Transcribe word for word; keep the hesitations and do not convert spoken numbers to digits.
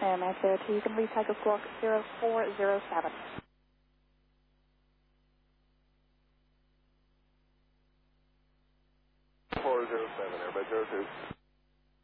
And that's it. You can read cycle squawk zero four zero seven. four zero seven, Airbus zero two.